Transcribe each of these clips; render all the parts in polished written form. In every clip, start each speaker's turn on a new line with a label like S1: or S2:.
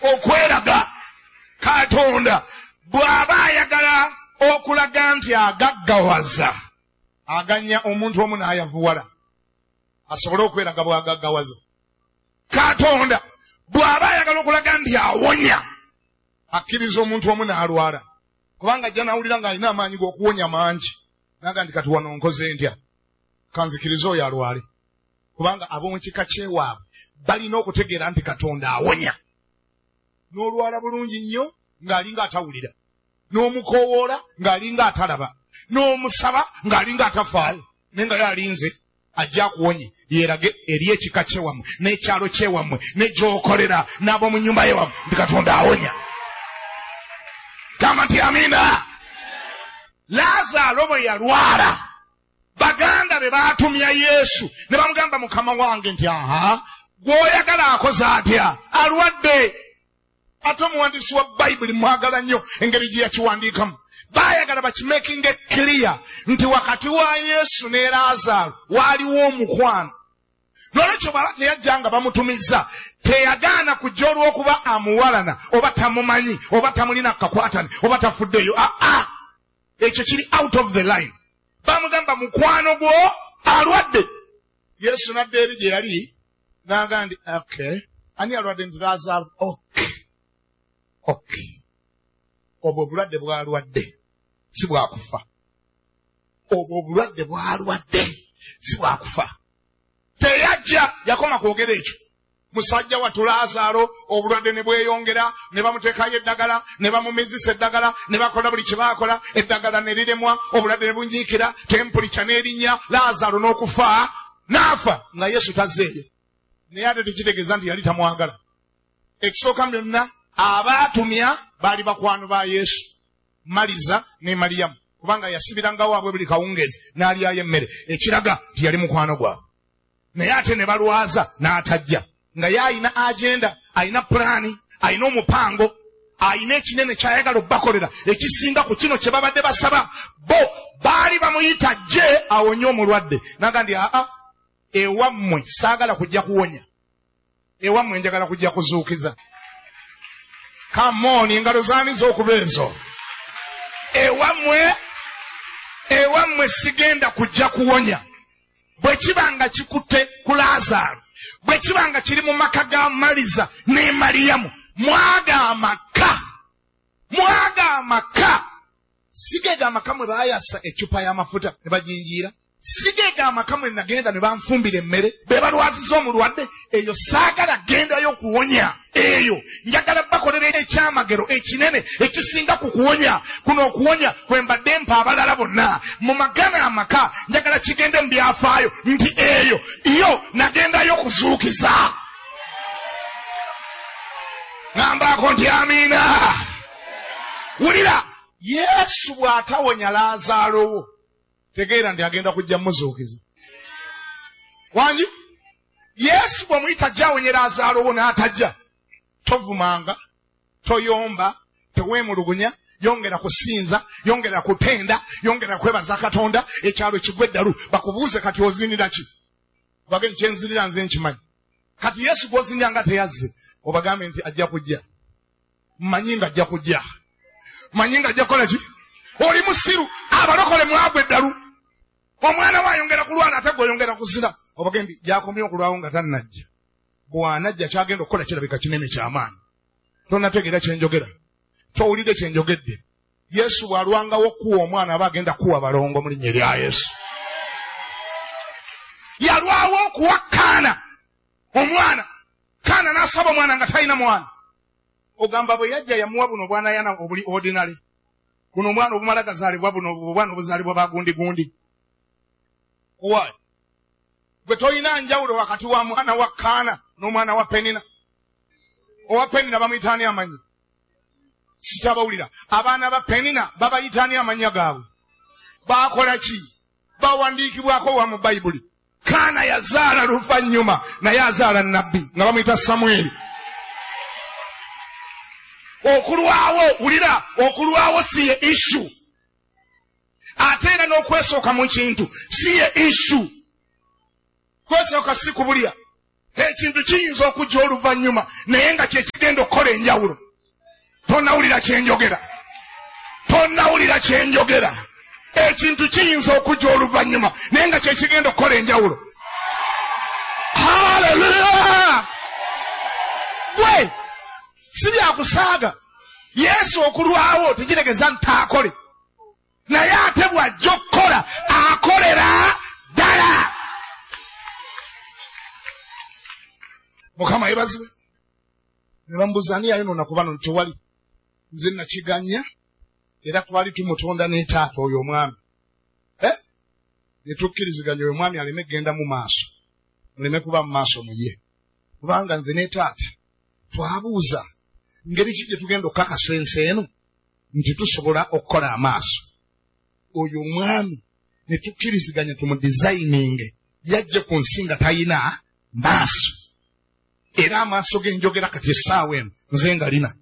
S1: okweraga. Katonda bw'aba ayagala okulaga nti agaggawaza, aganya omuntu omu n'ayavuwala asobole okweraga bw'agaggawaza. Katonda bw'aba ayagala okulaga nti awonya, akkiriza omuntu omu n'alwala, kubanga ajja n'awulira ng'alina amaanyi g'okuwonya mangi, naga nti kati wano nkoze ntya, kanzikiriza oyo alwale. Kubanga ab'omu kika ky'ewaabwe balina okutegeera nti Katonda awonya. N'olwala bulungi nnyo ng'alinga atawulira, n'omukoowoola ng'alinga atalaba, n'omusaba ng'alinga atafaayo, naye nga yalinze ajja akuwonye yeerage eri ekika kyewammwe n'ekyalo kyewammwe n'egyokolera n'ab'omu nnyumba yewammwe nti Katonda awonya. Kama nti amina. Laazaalo bwe yalwala, baganda be baatumya Yesu ne bamugamba Mukama wange nti gw'oyagala akoze atya, alwadde. Ate omuwandiisi wa Bayibuli mwagala nnyo engeri gye yakiwandiikamu. Baayagala bakimaking it clear nti wakati wa Yesu ne Laazaalo waaliwo omukwano. N'olwekyo bw'aba teyajja nga bamutumizza, teyagaana kujja olw'okuba amuwalana oba tamumanyi oba tamulina kakwatane oba tafuddeyo. Ekyo kiri out of the line. Bamugamba mukwano gwo alwadde. Yesu n'adda eri gye yali n'agamba nti okay, ani alwadde? Nti Laazaalo. Okay. Obwo obulwadde bwalwadde si bwakufa. Obwo obulwadde bwalwadde si bwakufa. Teyajja yakoma kwogera ekyo. Musajja wattu Laazaalo obulwadde ne bweyongera, ne bamuteekayo eddagala, ne bamumizisa eddagala, ne bakola buli kye baakola, eddagala ne liremwa, obulwadde ne bunyiikira, tempulica n'erinnya, Laazaalo n'okufa n'afa nga Yesu tazzeeyo. Naye ate tekitegeeza nti yali tamwagala. Ekisooka byonna abaatumya baali bakwano ba Yesu, Maliza ne Maliyamu, kubanga yasibiranga waabwe buli kawungeezi n'alyayo emmere, ekiraga nti yali mukwano gwabwe. Naye ate ne balwaza n'atajja, nga ye ayina agenda, ayina pulaani, ayina omupango, ayina ekinene ky'ayagala obbakolera ekisinga ku kino kye babadde basaba. Bo baali bamuyita gye awonye omulwadde, naga ndi ewammwe saagala kujja kuwonya, ewammwe njagala kujja kuzuukiza. Come on, engalo zaaniza okuba ezo. Ewammwe sigenda kujja kuwonya. Bwe kibanga kikutte ku Laazaalo, bwe kibanga kiri mu maka ga Maliza ne Maliyamu, mwaga amaka. Sigega amaka mwe baayasa ecupa y'amafuta ne bajinjiira. Sigega amaka mwe nagenda ne banfumbira emmere, be balwaziza omulwadde. Eyo saagala gendayo kuwonya. Eyo njagala bakolera ekyamagero ekinene ekisinga ku kuwonya. Kuno okuwonya kwe mbadde mpa abalala bonna mu magana amaka, njagala kigende mu byafaayo nti iyo nagendayo kuzuukiza. Ngambako nti amiina. Wulira, Yesu bw'atawonya Laazaalo wo, tegeera nti agenda kujja muzuukiza. Wangi? Yesu bw'omuyita ajja awonye Laazaalo wo n'atajja, tovumanga, toyomba, teweemulugunya, yongera kusinza, yongera kutenda, yongera kwebaza Katonda, ekyalo kigwe eddalu. Bakubuuze kati ozinira ki? Obage kye nzirira nze nkimanyi. Kati Yesu gw'ozinira nga teyazze, obagambe nti ajja kujja. Mmanyi nga ajja kujja. Mmanyi nga ajja kukola ki? Oli musiru, abalokole mwagwe eddalu. Omwana wayongera kulwana ate gw'oyongera kuzina. Obagende gyakomye okulwawo nga tannajja. Bw'anajja kyagenda okukola kirabika kinene ky'amaanyi. Tonategeera kye njogera. Towulidde kye njogedde. Yesu bw'alwangawo okuwa omwana aba agenda kuwa balongo mu linnya erya Yesu. Yalwawo okuwa Kaana omwana. Kaana n'asaba omwana nga talina mwana. Ogamba bwe yajja yamuwa buno bwanayana obuli ordinary. Buno omwana obumala gazaalibwa buno obwana obuzaalibwa bagundi. Why? Gwe toyina njawulo wakati wa mwana wa Kaana n'omwana wa Penina. Owa Penina bamuyita ani amanyi? Sikyabawulira. Abaana ba Penina babayita ani amanya gaabwe? Baakola ki? Bawandiikibwako wa mu Bayibuli. Kaana yazaala luvannyuma naye azaala nnabbi nga bamuyita Samweri. Okulwawo, wulira, okulwawo si ye issue. Ate era n'okwesooka mu kintu si ye issue. Kwesooka si kubulya. ekintu kiyinza okujja oluvannyuma naye nga kye kigenda okukola enjawulo. Tonnawulira kye njogera. Ekintu kiyinza okujja oluvannyuma naye nga kye kigenda okukola enjawulo. Haleluya! Gwe si byakusaaga. Yesu okulwawo tekitegeeza nti taakole, naye ate bw'ajja okukola akolera ddala. Mukama yeebazibwe. Ne bamubuuza ani yayonoona ku bano? Tewali. Nze nakiganya era twali tumutonda ne taata oyo omwami. Ne tukkiriziganya oyo omwami aleme genda mu maaso, muleme kuba mu maaso mu ye. Kubanga nze ne taata twabuuza ngeri ki gye tugenda okukakasa ensi eno nti tusobola okukola amaaso. Oyo omwami ne tukkiriziganya tumudizayininge yajje ku nsi nga talina maaso. Era amaaso genjogera kati essaawa eno nze ngalina.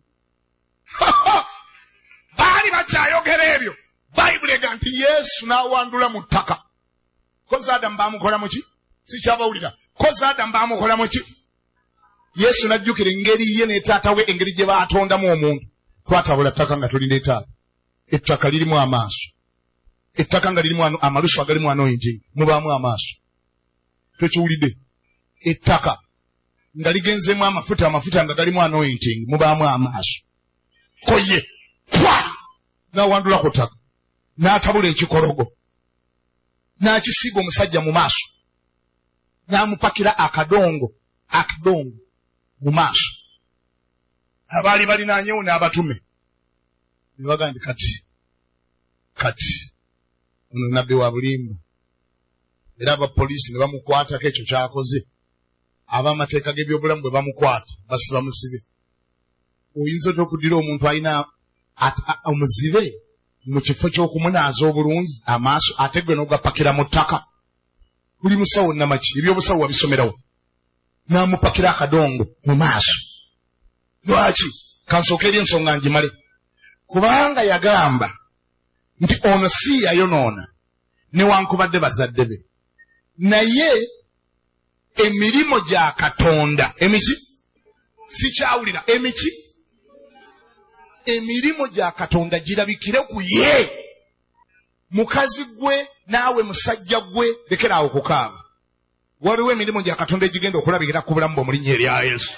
S1: Baali bakyayogera ebyo. Bayibuli ega nti Yesu n'awandula mu ttaka. Kozi Adamu baamukola mu ki? Sikyabawulira. Kozi Adamu baamukola mu ki? Yesu n'ajjukira engeri ye ne taata we engeri gye baatondamu omuntu. Twatabula ttaka nga tulina etaata. Ettaka lirimu amaaso. Ettaka nga lirimu amalusu agalimu anointing. Mubaamu amaaso. Tekiwulidde. Ettaka nga ligenzeemu amafuta nga galimu anointing. Mubaamu amaaso. Koye. Pwa! N'awandula ku ttaka. N'atabula ekikologo. N'akisiiga omusajja mu maaso. N'amupakira akadongo mu maaso. Abaali balinaanyewo n'abatume. Ne bagamba kati ono nabbi wa bulimba. Era abapoliisi ne bamukwatako ekyo ky'akoze. Ab'amateeka g'ebyobulamu bwe bamukwata basiba musibe. Oyinza otya okuddira omuntu alina omuzibe mu kifo ky'okumunaaza obulungi amaaso ate gwe n'ogapakira mu ttaka? Buli musawo namaki ebyobusawo wabisomerawo. N'amupakira akadongo mu maaso. Lwaki? Kansooka eri ensonga ngimale. Kubanga yagamba nti ono si yayonoona newankubadde bazadde be, naye emirimo gya Katonda emiki sikyawulira emiki emirimu gya Katonda girabikire ku ye. Mukazi gwe naawe musajja gwe lekeraawo kukaaba. Waliwo emirimu gya Katonda egigenda okulabikira ku bulamu bwo mu linnya erya Yesu.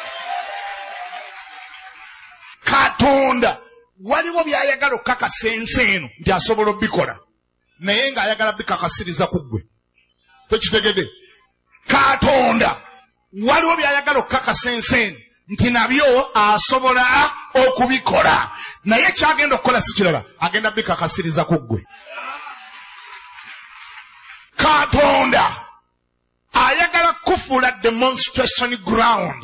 S1: Katonda waliwo by'ayagala okukakasa ensi eno nti asobola obbikola, naye ng'ayagala bikakasiriza ku ggwe. Tokitegedde? Katonda waliwo by'ayagala okukakasa ensi eno nti nabyo asobola okubikola, naye kyagenda okukola si kirala, agenda bikakasiriza ku ggwe. Katonda ayagala kufuula demonstration ground.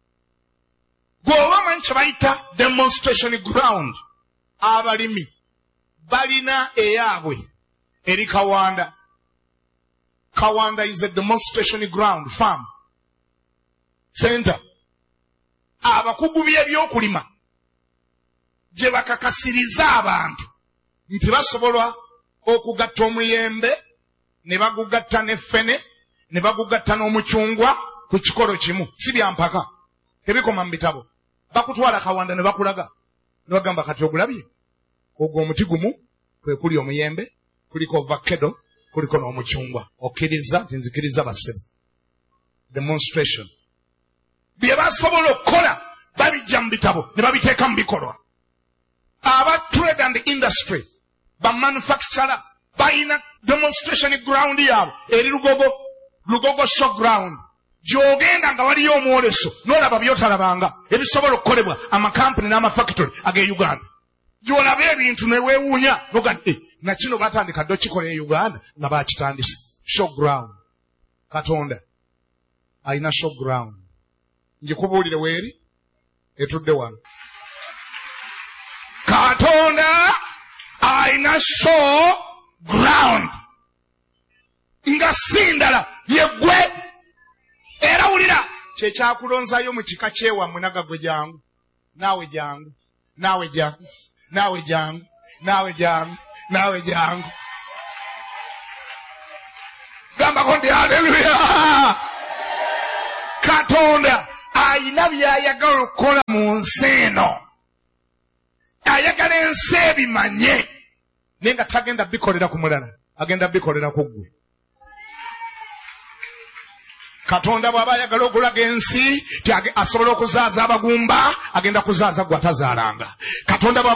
S1: Gwoba manyi kye bayita demonstration ground. Abalimi balina eyaabwe eri Kawanda. Kawanda is a demonstration ground farm center. Abakugu by'ebyokulima gye bakakasiriza abantu nti basobola okugatta omuyembe, ne bagugatta n'effene, ne bagugatta n'omucungwa ku kikolo kimu. Si bya mpaka, tebikoma mu bitabo. Bakutwala Kawanda ne bakulaga, ne bagamba kati ogulabye ogwo omuti gumu kwe kuli omuyembe, kuliko ovakkedo, kuliko n'omucungwa. Okkiriza nti nzikiriza basebe. Demonstration. Bye basobola okukola babijja mu bitabo ne babiteeka mu bikolwa. Aba trade and industry, ba manufacturer balina demonstration ground yaabwe eri Lugogo show ground. Gy'ogenda nga waliyo omwoleso n'olaba byotalabanga ebisobola okukolebwa amakampuni n'amafactory ag'e Uganda. Gy'olaba ebintu ne weewuunya noga na kino batandika ddo kikola e Uganda nga baakitandise. Show ground. Katonda alina show ground. Njikubuulire weeri etudde wano. Katonda alina show ground. Nga sindala yeggwe. Era wulira kyekyakulonzayo mu kika kyewammwe naga gwe jangu. Naawe jangu. Naawe jangu. Naawe jangu. Naawe jangu. Naawe jangu. Gamba kondi haleluya. Katonda ayina by'ayagala okukola mu nsi eno. Ayagala ensi ebimanye. Naye nga tagenda bikolera ku mulala. Agenda bikolera ku ggwe. Katonda bw'aba ayagala okulaga ensi asobola okuzaaza abagumba, agenda kuzaaza gwe atazaalanga. Katonda